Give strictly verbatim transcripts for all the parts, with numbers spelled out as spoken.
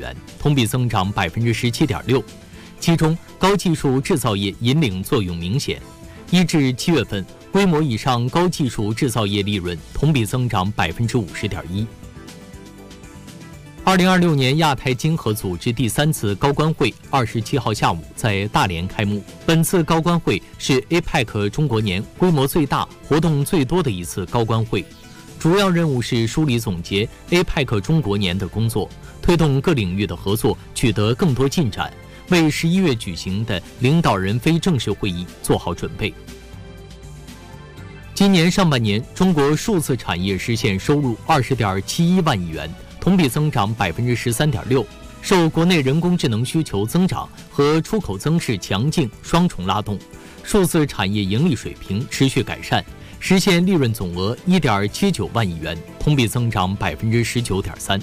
元，同比增长百分之十七点六。其中，高技术制造业引领作用明显。一至七月份，规模以上高技术制造业利润同比增长百分之五十点一。二零二六年亚太经合组织第三次高官会二十七号下午在大连开幕。本次高官会是 A P E C 中国年规模最大、活动最多的一次高官会。主要任务是梳理总结 A P E C 中国年的工作，推动各领域的合作取得更多进展，为十一月举行的领导人非正式会议做好准备。今年上半年，中国数字产业实现收入二十点七一万亿元，同比增长百分之十三点六。受国内人工智能需求增长和出口增势强劲双重拉动，数字产业盈利水平持续改善，实现利润总额一点七九万亿元，同比增长百分之十九点三。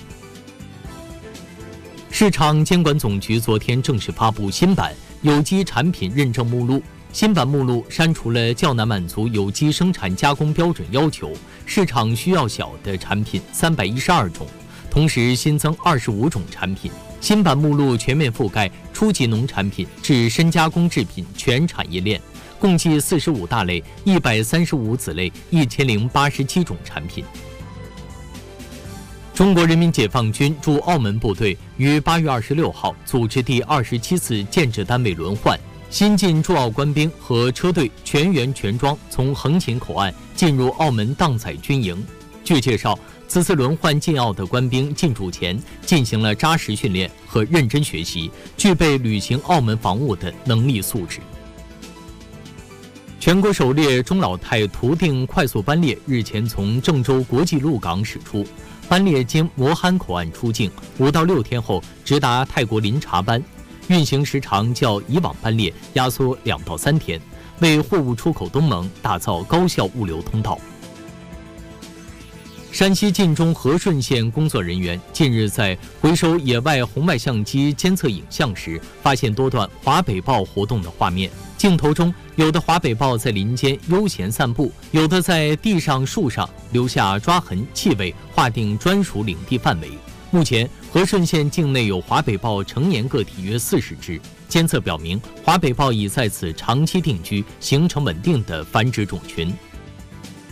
市场监管总局昨天正式发布新版有机产品认证目录。新版目录删除了较难满足有机生产加工标准要求、市场需要小的产品三百一十二种，同时新增二十五种产品。新版目录全面覆盖初级农产品至深加工制品全产业链，共计四十五大类、一百三十五子类、一千零八十七种产品。中国人民解放军驻澳门部队于八月二十六号组织第二十七次建制单位轮换。新进驻澳官兵和车队全员全装从横琴口岸进入澳门荡仔军营。据介绍，此次轮换进澳的官兵进驻前进行了扎实训练和认真学习，具备履行澳门防务的能力素质。全国首列中老泰途定快速班列日前从郑州国际陆港驶出，班列经磨憨口岸出境，五到六天后直达泰国林察班。运行时长较以往班列压缩两到三天，为货物出口东盟打造高效物流通道。山西晋中和顺县工作人员近日在回收野外红外相机监测影像时，发现多段华北豹活动的画面。镜头中，有的华北豹在林间悠闲散步，有的在地上、树上留下抓痕、气味，划定专属领地范围。目前，和顺县境内有华北豹成年个体约四十只，监测表明华北豹已在此长期定居，形成稳定的繁殖种群。